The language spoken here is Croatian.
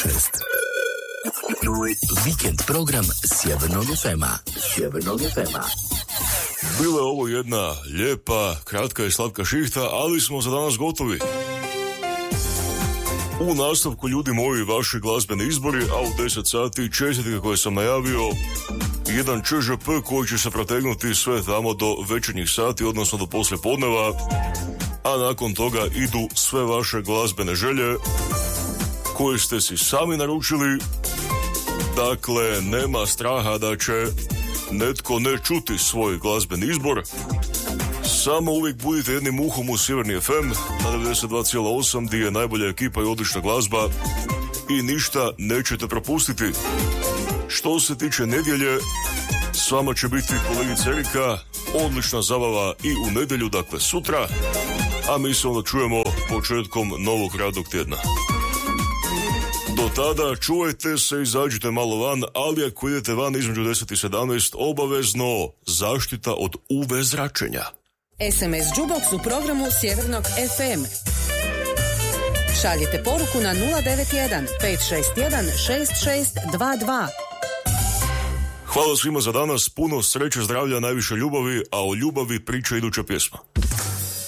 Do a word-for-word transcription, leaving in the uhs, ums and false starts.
šest. Vikend program Sjevernog ef ema. Sjevernog ef ema. Bila je ovo jedna lijepa, kratka i slatka šihta, ali smo za danas gotovi. U nastavku, ljudi moji, vaši glazbeni izbori, a u deset sati čestitke koje sam najavio, jedan č ž p koji će se protegnuti sve tamo do večernjih sati, odnosno do poslije podneva, a nakon toga idu sve vaše glazbene želje koje ste si sami naručili. Dakle, nema straha da će netko ne čuti svoj glazbeni izbor. Samo uvijek budite jednim uhom u Sjeverni ef em na devedeset dva zarez osam, gdje je najbolja ekipa i odlična glazba i ništa nećete propustiti. Što se tiče nedjelje, s vama će biti kolegica Erika, odlična zabava i u nedjelju, dakle sutra, a mi se onda čujemo početkom novog radnog tjedna. Do tada čuvajte se, izađite malo van, ali ako idete van između deset i sedamnaest, obavezno zaštita od u ve zračenja. es em es Jukebox u programu Sjevernog ef em. Šaljite poruku na nula devet jedan pet šest jedan šest šest dva dva. Hvala svima za danas, puno sreće, zdravlja, najviše ljubavi, a o ljubavi priča iduća pjesma.